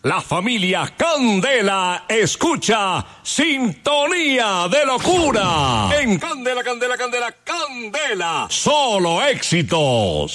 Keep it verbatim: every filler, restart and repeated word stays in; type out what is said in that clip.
La familia Candela escucha Sintonía de Locura. En Candela, Candela, Candela, Candela. Solo éxitos.